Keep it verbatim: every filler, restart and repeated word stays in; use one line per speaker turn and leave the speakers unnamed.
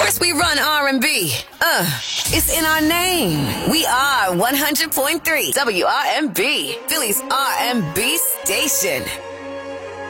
course we run R and B. Uh, it's in our name. We are one hundred point three W R M B, Philly's R and B station.